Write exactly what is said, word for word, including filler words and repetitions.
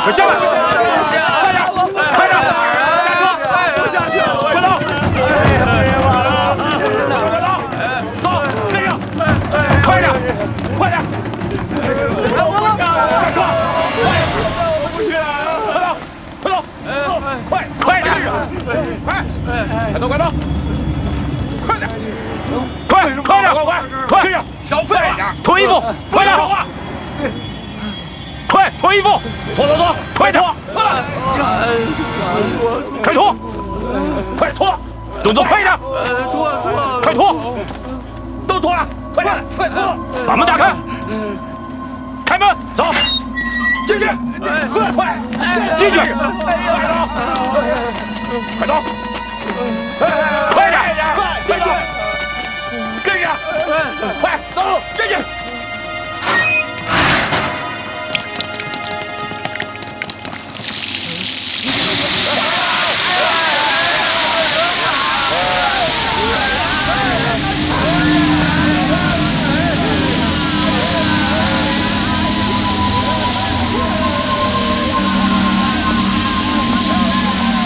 快下来！快点，快点！下车！我下去了，快走！快走！走，跟上！快点，快点！下车！我不去了，快走，快走，快快点！快，快走，快走！快点！快快点！快快快！跟上！少废点！脱衣服！快点！说话！快脱衣服！脱脱脱！快点！快脱！快脱！动作快一点！脱脱！快脱！都脱了！快点！快脱！把门打开！开门！走！进去！快快！进去！快走！快走！快点！快进去！跟上！快走！进去！